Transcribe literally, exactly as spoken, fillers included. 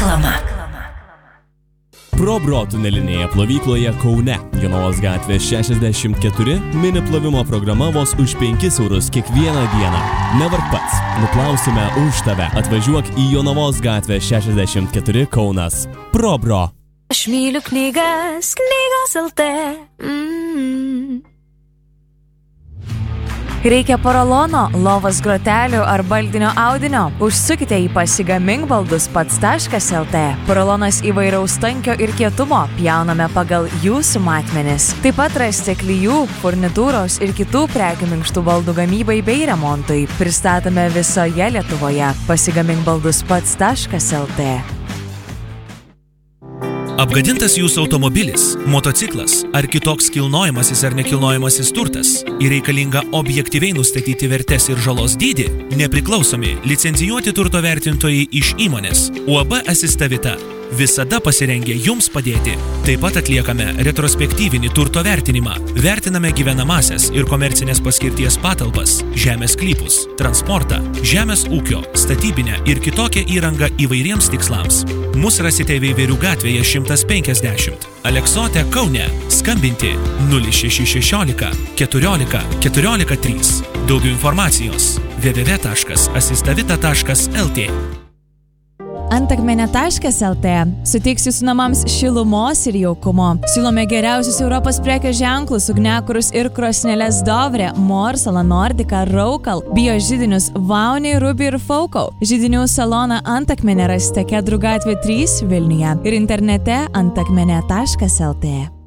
Reklama. Probro tunelinėje plovykloje Kaune, Jonavos gatvė šešiasdešimt keturi, mini plovimo programa vos už penkis eurus kiekvieną dieną. Nevark pats, nuplausime už tave. Atvažiuok į Jonavos gatvę šešiasdešimt keturi Kaunas. Probro. Aš myliu knygas, knygos L T. Mm. Reikia porolono, lovos grotelių ar baldinio audinio? Užsukite į pasigamink baldus pats taškas L T. Porolonas įvairaus tankio ir kietumo, pjauname pagal jūsų matmenis. Taip pat rasite klijų, furnitūros ir kitų prekių minkštų baldų gamybai bei remontui. Pristatome visoje Lietuvoje. Pasigamink baldus pats taškas L T. Apgadintas jūsų automobilis, motociklas ar kitoks kilnojamasis ar nekilnojamasis turtas ir reikalinga objektyviai nustatyti vertės ir žalos dydį, nepriklausomi licencijuoti turto vertintojai iš įmonės U A B Asista Vita visada pasirengę jums padėti. Taip pat atliekame retrospektyvinį turto vertinimą, vertiname gyvenamasias ir komercinės paskirties patalpas, žemės sklypus, transportą, žemės ūkio, statybinę ir kitokią įrangą įvairiems tikslams. Mus rasite Veiverių gatvėje šimtas penkiasdešimt, Aleksote Kaune, skambinti nulis šeši šešiolika keturiolika keturiolika trys. Daugiau informacijos w w w taškas asistavita taškas l t. Antakmenė taškas L T suteiks jūsų namams šilumos ir jaukumo. Siūlome geriausius Europos prekės ženklus, ugniakurus ir krosneles Dovre, Morsala, Nordica, Raukal, bio židinius Vauni, Ruby ir Faukau. Židinių saloną Antakmenė rasite Kedrų gatvė trys Vilniuje ir internete antakmenė taškas L T.